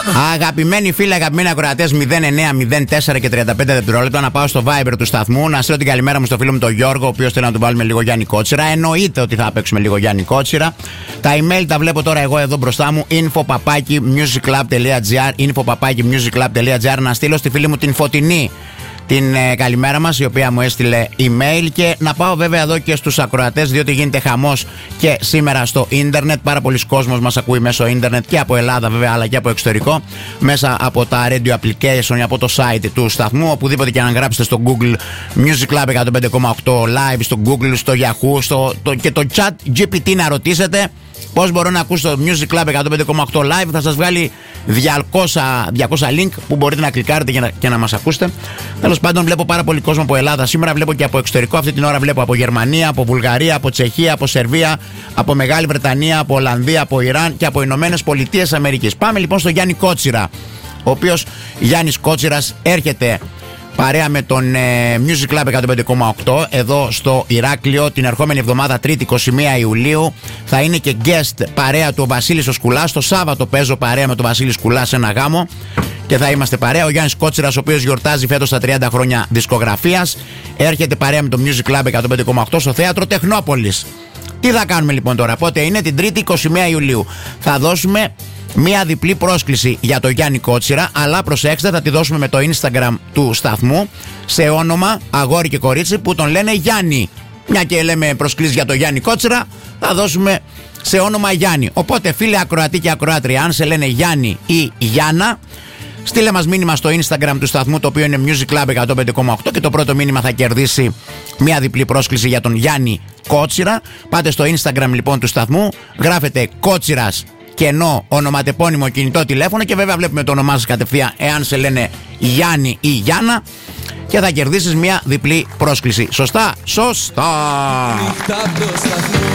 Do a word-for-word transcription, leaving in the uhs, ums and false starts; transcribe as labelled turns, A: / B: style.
A: Αγαπημένοι φίλοι, αγαπημένοι ακροατές, μηδέν εννιά μηδέν τέσσερα και τριάντα πέντε δευτερόλεπτα να πάω στο Viber του σταθμού να στείλω την καλημέρα μου στο φίλο μου τον Γιώργο, ο οποίος θέλει να του βάλουμε λίγο Γιάννη Κότσιρα. Εννοείται ότι θα παίξουμε λίγο Γιάννη Κότσιρα. Τα email τα βλέπω τώρα εγώ εδώ μπροστά μου. info παπάκι musicclub.gr info παπάκι musicclub.gr. Να στείλω στη φίλη μου την Φωτεινή την ε, καλημέρα μας, η οποία μου έστειλε email. Και να πάω βέβαια εδώ και στους ακροατές, διότι γίνεται χαμός και σήμερα στο ίντερνετ. Πάρα πολλοί κόσμος μας ακούει μέσω ίντερνετ και από Ελλάδα βέβαια, αλλά και από εξωτερικό, μέσα από τα radio application, από το site του σταθμού. Οπουδήποτε και αν γράψετε στο Google Music Club εκατόν πέντε κόμμα οκτώ live, στο Google, στο Yahoo, στο, το, και το chat τζι πι τι να ρωτήσετε πώς μπορώ να ακούσω το Music Club εκατόν πέντε κόμμα οκτώ live, θα σας βγάλει διακόσια, διακόσια link που μπορείτε να κλικάρετε και να, και να μας ακούσετε. Τέλος πάντων, βλέπω πάρα πολύ κόσμο από Ελλάδα σήμερα, βλέπω και από εξωτερικό. Αυτή την ώρα βλέπω από Γερμανία, από Βουλγαρία, από Τσεχία, από Σερβία, από Μεγάλη Βρετανία, από Ολλανδία, από Ιράν και από Ηνωμένες Πολιτείες Αμερικής. Πάμε λοιπόν στο Γιάννη Κότσιρα, ο οποίος Γιάννης Κότσιρας έρχεται παρέα με τον ε, Music Club εκατόν πέντε κόμμα οκτώ εδώ στο Ηράκλειο την ερχόμενη εβδομάδα, Τρίτη είκοσι μία Ιουλίου. Θα είναι και guest παρέα του ο Βασίλης ο Σκουλάς. Το Σάββατο παίζω παρέα με τον Βασίλη Σκουλά σε ένα γάμο και θα είμαστε παρέα. Ο Γιάννης Κότσιρας, ο οποίος γιορτάζει φέτος τα τριάντα χρόνια δισκογραφίας, έρχεται παρέα με τον Music Club εκατόν πέντε κόμμα οκτώ στο Θέατρο Τεχνόπολης. Τι θα κάνουμε λοιπόν τώρα? Πότε είναι? Την Τρίτη είκοσι μία Ιουλίου. Θα δώσουμε μία διπλή πρόσκληση για το Γιάννη Κότσιρα, αλλά προσέξτε, θα τη δώσουμε με το Instagram του σταθμού σε όνομα αγόρι και κορίτσι που τον λένε Γιάννη. Μια και λέμε προσκλήσεις για το Γιάννη Κότσιρα, θα δώσουμε σε όνομα Γιάννη. Οπότε φίλε ακροατή και ακροάτρια, αν σε λένε Γιάννη ή Γιάννα, στείλε μας μήνυμα στο Instagram του σταθμού, το οποίο είναι Music Club εκατόν πέντε κόμμα οκτώ, και το πρώτο μήνυμα θα κερδίσει μια διπλή πρόσκληση για τον Γιάννη Κότσιρα. Πάτε στο Instagram λοιπόν του σταθμού, γράφετε Κότσιρας κενό ονοματεπώνυμο κινητό τηλέφωνο και βέβαια βλέπουμε το όνομά σας κατευθείαν εάν σε λένε Γιάννη ή Γιάννα και θα κερδίσεις μια διπλή πρόσκληση. Σωστά? Σωστά!